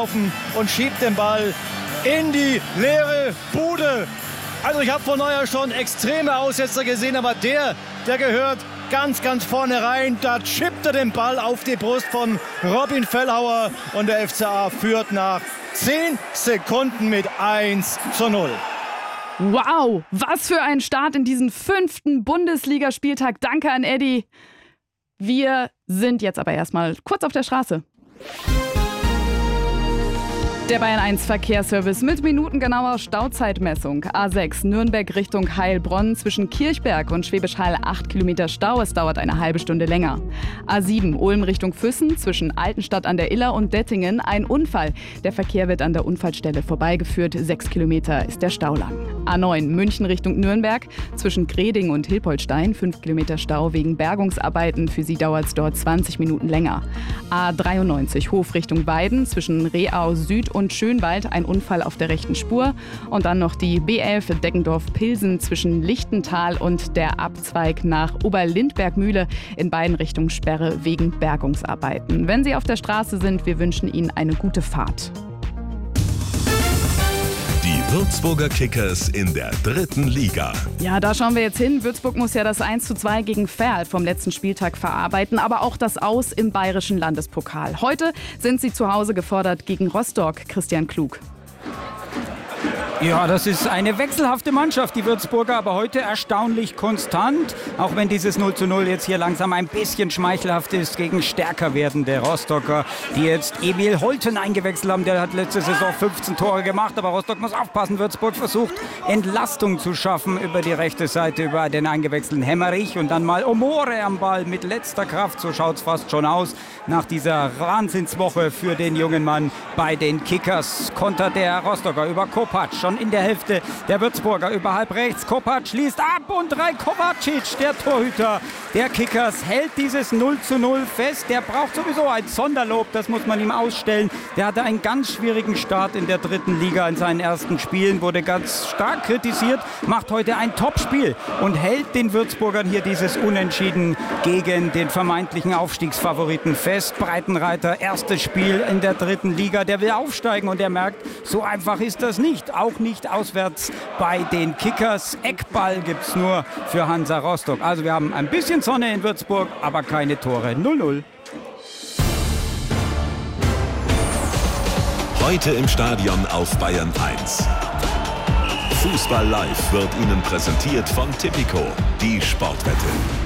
laufen und schiebt den Ball in die leere Bude. Also ich habe vor Neuer schon extreme Aussetzer gesehen, aber der gehört ganz vorne rein. Da chippt er den Ball auf die Brust von Robin Fellhauer und der FCA führt nach 10 Sekunden mit 1:0. Wow, was für ein Start in diesen 5. Bundesligaspieltag. Danke an Eddie. Wir sind jetzt aber erstmal kurz auf der Straße. Der Bayern 1 Verkehrsservice mit minutengenauer Stauzeitmessung. A6 Nürnberg Richtung Heilbronn zwischen Kirchberg und Schwäbisch Hall 8 Kilometer Stau. Es dauert eine halbe Stunde länger. A7 Ulm Richtung Füssen zwischen Altenstadt an der Iller und Dettingen. Ein Unfall. Der Verkehr wird an der Unfallstelle vorbeigeführt. 6 Kilometer ist der Stau lang. A9 München Richtung Nürnberg zwischen Greding und Hilpoltstein. 5 Kilometer Stau wegen Bergungsarbeiten. Für sie dauert es dort 20 Minuten länger. A93 Hof Richtung Weiden zwischen Reau Süd und Schönwald, ein Unfall auf der rechten Spur. Und dann noch die B11 Deggendorf-Pilsen zwischen Lichtental und der Abzweig nach Oberlindberg-Mühle. In beiden Richtungen Sperre wegen Bergungsarbeiten. Wenn Sie auf der Straße sind, wir wünschen Ihnen eine gute Fahrt. Die Würzburger Kickers in der 3. Liga. Ja, da schauen wir jetzt hin. Würzburg muss ja das 1:2 gegen Verl vom letzten Spieltag verarbeiten, aber auch das Aus im Bayerischen Landespokal. Heute sind sie zu Hause gefordert gegen Rostock. Christian Klug. Ja, das ist eine wechselhafte Mannschaft, die Würzburger, aber heute erstaunlich konstant. Auch wenn dieses 0:0 jetzt hier langsam ein bisschen schmeichelhaft ist gegen stärker werdende Rostocker, die jetzt Emil Holten eingewechselt haben. Der hat letzte Saison 15 Tore gemacht, aber Rostock muss aufpassen. Würzburg versucht, Entlastung zu schaffen über die rechte Seite, über den eingewechselten Hemmerich und dann mal Omore am Ball mit letzter Kraft. So schaut es fast schon aus nach dieser Wahnsinnswoche für den jungen Mann bei den Kickers. Kontert der Rostocker über Kopacz, schon in der Hälfte der Würzburger über halb rechts. Kopacz schließt ab und Raj Kovacic, der Torhüter der Kickers, hält dieses 0:0 fest. Der braucht sowieso ein Sonderlob, das muss man ihm ausstellen. Der hatte einen ganz schwierigen Start in der 3. Liga in seinen ersten Spielen, wurde ganz stark kritisiert, macht heute ein Topspiel und hält den Würzburgern hier dieses Unentschieden gegen den vermeintlichen Aufstiegsfavoriten fest. Breitenreiter, erstes Spiel in der 3. Liga, der will aufsteigen und der merkt, so einfach ist das nicht. Auch nicht auswärts bei den Kickers. Eckball gibt es nur für Hansa Rostock. Also wir haben ein bisschen Sonne in Würzburg, aber keine Tore. 0:0. Heute im Stadion auf Bayern 1. Fußball Live wird Ihnen präsentiert von Tipico, die Sportwette.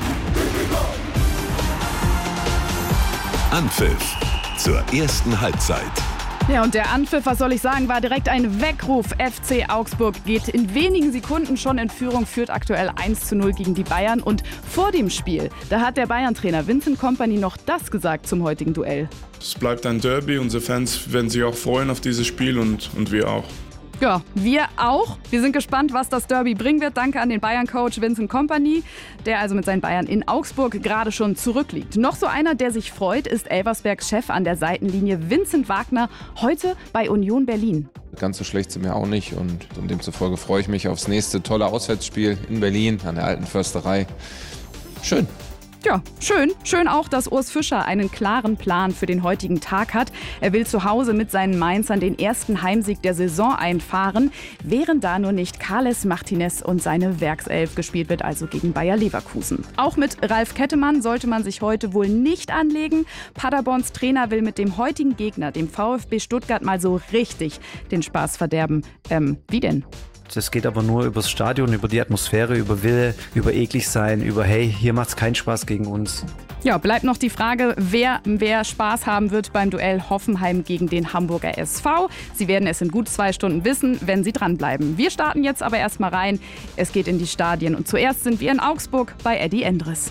Anpfiff zur ersten Halbzeit. Ja, und der Anpfiff, was soll ich sagen, war direkt ein Weckruf. FC Augsburg geht in wenigen Sekunden schon in Führung, führt aktuell 1:0 gegen die Bayern. Und vor dem Spiel, da hat der Bayern-Trainer Vincent Kompany noch das gesagt zum heutigen Duell. Es bleibt ein Derby, unsere Fans werden sich auch freuen auf dieses Spiel und wir auch. Ja, wir auch. Wir sind gespannt, was das Derby bringen wird. Danke an den Bayern-Coach Vincent Kompany, der also mit seinen Bayern in Augsburg gerade schon zurückliegt. Noch so einer, der sich freut, ist Elversbergs Chef an der Seitenlinie, Vincent Wagner, heute bei Union Berlin. Ganz so schlecht sind wir auch nicht und demzufolge freue ich mich aufs nächste tolle Auswärtsspiel in Berlin an der Alten Försterei. Schön. Ja, schön. Schön auch, dass Urs Fischer einen klaren Plan für den heutigen Tag hat. Er will zu Hause mit seinen Mainzern den ersten Heimsieg der Saison einfahren, während da nur nicht Carles Martinez und seine Werkself gespielt wird, also gegen Bayer Leverkusen. Auch mit Ralf Kettemann sollte man sich heute wohl nicht anlegen. Paderborns Trainer will mit dem heutigen Gegner, dem VfB Stuttgart, mal so richtig den Spaß verderben. Wie denn? Das geht aber nur übers Stadion, über die Atmosphäre, über Wille, über eklig sein, über hey, hier macht's keinen Spaß gegen uns. Ja, bleibt noch die Frage, wer Spaß haben wird beim Duell Hoffenheim gegen den Hamburger SV. Sie werden es in gut 2 Stunden wissen, wenn Sie dranbleiben. Wir starten jetzt aber erstmal rein. Es geht in die Stadien und zuerst sind wir in Augsburg bei Eddie Endres.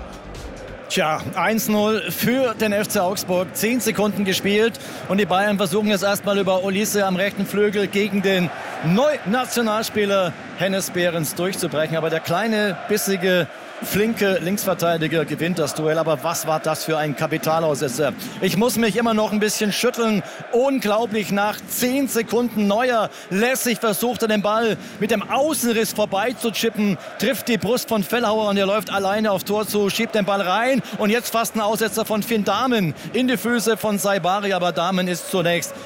Tja, 1:0 für den FC Augsburg. 10 Sekunden gespielt und die Bayern versuchen jetzt erstmal über Olise am rechten Flügel gegen den Neunationalspieler Hennes Behrens durchzubrechen. Aber der kleine, bissige, flinke Linksverteidiger gewinnt das Duell. Aber was war das für ein Kapitalaussetzer? Ich muss mich immer noch ein bisschen schütteln. Unglaublich, nach 10 Sekunden Neuer lässig versucht er den Ball mit dem Außenriss vorbeizuchippen, trifft die Brust von Fellhauer und er läuft alleine auf Tor zu, schiebt den Ball rein und jetzt fast ein Aussetzer von Finn Dahmen in die Füße von Saibari. Aber Dahmen ist zunächst